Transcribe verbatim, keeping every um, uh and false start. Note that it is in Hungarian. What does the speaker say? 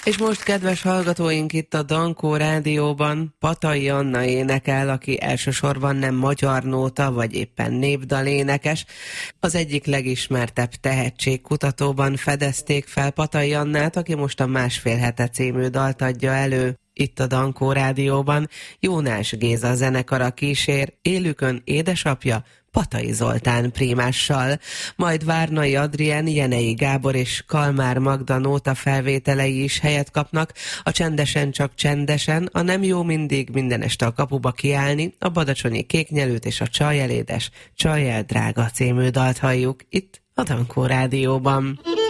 És most, kedves hallgatóink, itt a Dankó Rádióban Patai Anna énekel, aki elsősorban nem magyar nóta, vagy éppen népdalénekes. Az egyik legismertebb tehetségkutatóban fedezték fel Patai Annát, aki most a Másfél hete című dalt adja elő. Itt a Dankó Rádióban Jónás Géza zenekara kísér, élükön édesapja Patai Zoltán prímással, majd Várnai Adrien, Jenei Gábor és Kalmár Magda nóta felvételei is helyet kapnak, a Csendesen csak csendesen, a Nem jó mindig minden este a kapuba kiállni, a Badacsonyi Kéknyelőt és a Csajjel édes, Csajjel drága című dalt halljuk itt a Dankó Rádióban.